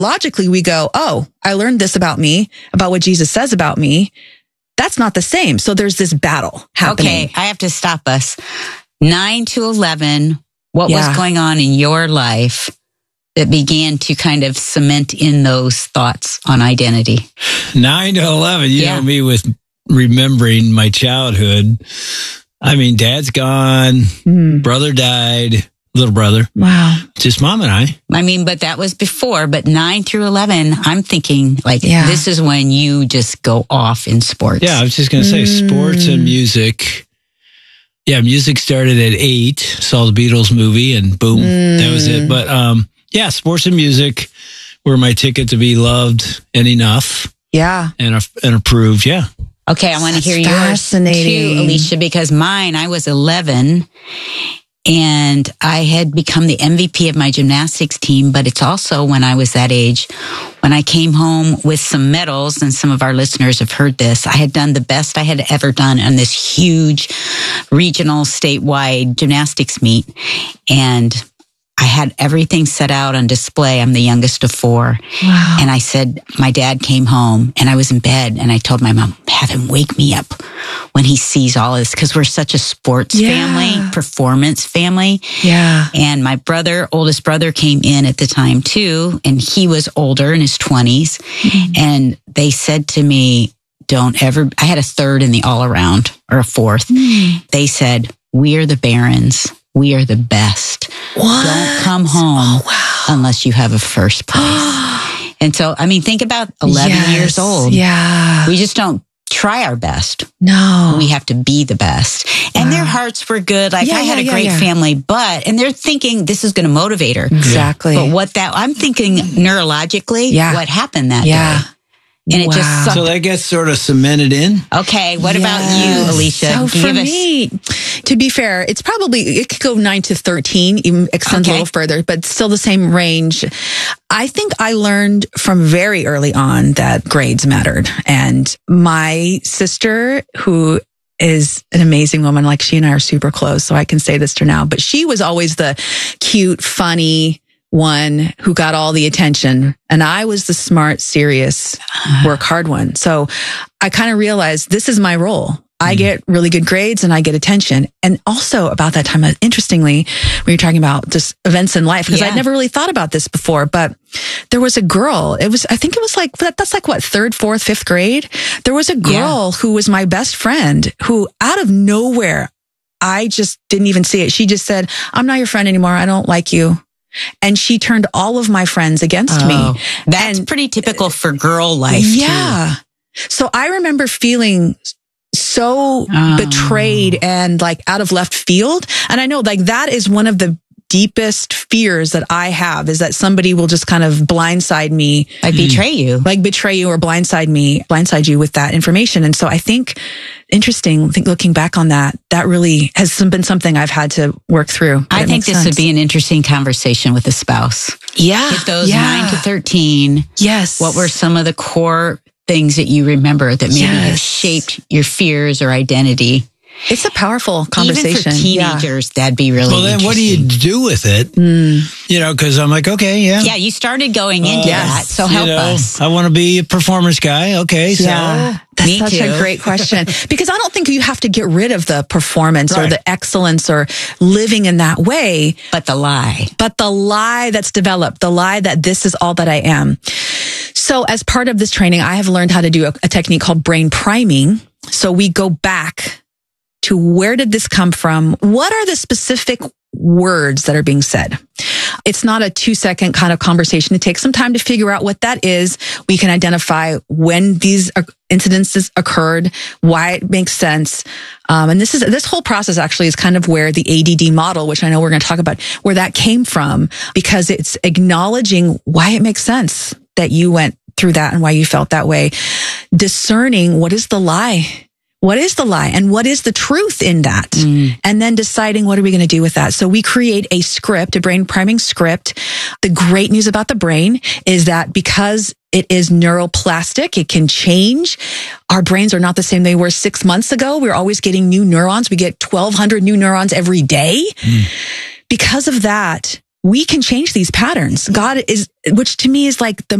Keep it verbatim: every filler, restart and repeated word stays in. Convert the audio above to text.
logically we go, oh, I learned this about me, about what Jesus says about me. That's not the same. So there's this battle happening. Okay, I have to stop us. nine to eleven, what Yeah. was going on in your life that began to kind of cement in those thoughts on identity? nine to eleven, you Yeah. know me with remembering my childhood. I mean, dad's gone, Mm. brother died, little brother, Wow. just mom and I. I mean, but that was before, but nine through eleven, I'm thinking like Yeah. this is when you just go off in sports. Yeah, I was just going to say sports and music. Yeah, music started at eight, saw the Beatles movie and boom, that was it. But um, yeah, sports and music were my ticket to be loved and enough Yeah. and, and approved. Yeah. Okay, I want to That's hear yours fascinating. too, Alicia, because mine, I was eleven and I had become the M V P of my gymnastics team, but it's also when I was that age, when I came home with some medals, and some of our listeners have heard this, I had done the best I had ever done on this huge regional statewide gymnastics meet. And I had everything set out on display. I'm the youngest of four. Wow. And I said, my dad came home and I was in bed and I told my mom, have him wake me up when he sees all this, because we're such a sports Yeah. family, performance family. Yeah. And my brother, oldest brother, came in at the time too, and he was older in his twenties. Mm-hmm. And they said to me, don't ever, I had a third in the all around or a fourth. Mm-hmm. They said, we are the Barons. We are the best. What? Don't come home Oh, wow. unless you have a first place. And so, I mean, think about eleven Yes. years old. Yeah. We just don't try our best. No. We have to be the best. And Wow. their hearts were good. Like Yeah, I had yeah, a yeah, great yeah. family, but, and they're thinking this is going to motivate her. Exactly. But what that, I'm thinking neurologically, Yeah. what happened that Yeah. day. And it Wow. just sucked. So that gets sort of cemented in. Okay, what about Yes. you, Alicia? So for Give us- me, to be fair, it's probably, it could go nine to thirteen, even extends Okay. a little further, but still the same range. I think I learned from very early on that grades mattered. And my sister, who is an amazing woman, like she and I are super close, so I can say this to her now, but she was always the cute, funny one who got all the attention. And I was the smart, serious, work hard one. So I kind of realized this is my role. I get really good grades and I get attention. And also about that time, interestingly, when you're talking about just events in life, because Yeah. I'd never really thought about this before, but there was a girl, it was, I think it was like, that's like what, third, fourth, fifth grade. There was a girl who was my best friend who out of nowhere, I just didn't even see it. She just said, I'm not your friend anymore. I don't like you. And she turned all of my friends against Oh, me. That's And- pretty typical for girl life. Yeah. So I remember feeling so Oh. betrayed and like out of left field. And I know like that is one of the deepest fears that I have, is that somebody will just kind of blindside me, Too. Like betray you. like betray you or blindside me, blindside you with that information. And so I think interesting, I think looking back on that, that really has some- been something I've had to work through. I think this would be an interesting conversation with a spouse. yeah, Hit those yeah. nine to thirteen. Yes. What were some of the core things that you remember that maybe have Yes. shaped your fears or identity? It's a powerful conversation. Even for Yeah. teenagers, that'd be really Well, then what do you interesting. do with it? Mm. You know, because I'm like, okay, yeah. Yeah, you started going into Uh, that, so you help know, us. I want to be a performance guy. Okay, so Yeah, that's Me such too. a great question, because I don't think you have to get rid of the performance or Right. the excellence or living in that way, But the lie. but the lie that's developed, the lie that this is all that I am. So as part of this training, I have learned how to do a, a technique called brain priming. So we go back to where did this come from? What are the specific words that are being said? It's not a two second kind of conversation. It takes some time to figure out what that is. We can identify when these incidences occurred, why it makes sense. Um, and this is, this whole process actually is kind of where the A D D model, which I know we're going to talk about, where that came from, because it's acknowledging why it makes sense that you went through that and why you felt that way. Discerning what is the lie. What is the lie and what is the truth in that? Mm. And then deciding what are we going to do with that? So we create a script, a brain priming script. The great news about the brain is that because it is neuroplastic, it can change. Our brains are not the same they were six months ago. We're always getting new neurons. We get twelve hundred new neurons every day. Mm. Because of that, we can change these patterns. God is, which to me is like the